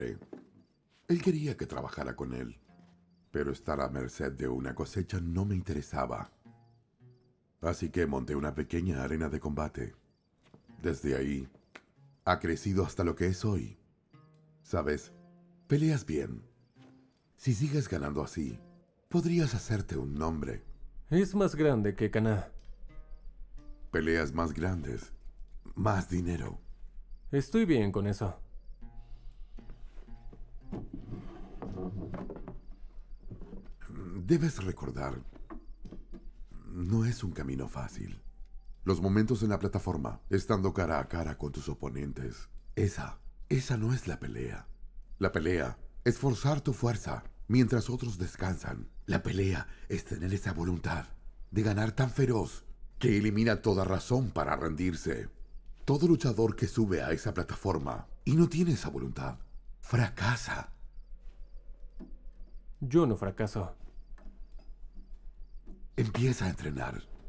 Él quería que trabajara con él, pero estar a merced de una cosecha no me interesaba. Así que monté una pequeña arena de combate. Desde ahí, ha crecido hasta lo que es hoy. ¿Sabes? Peleas bien. Si sigues ganando así, podrías hacerte un nombre. Es más grande que Caná. Peleas más grandes, más dinero. Estoy bien con eso. Debes recordar, no es un camino fácil. Los momentos en la plataforma, estando cara a cara con tus oponentes, esa no es la pelea. La pelea es forzar tu fuerza mientras otros descansan. La pelea es tener esa voluntad de ganar tan feroz que elimina toda razón para rendirse. Todo luchador que sube a esa plataforma y no tiene esa voluntad, fracasa. Yo no fracaso. Empieza a entrenar.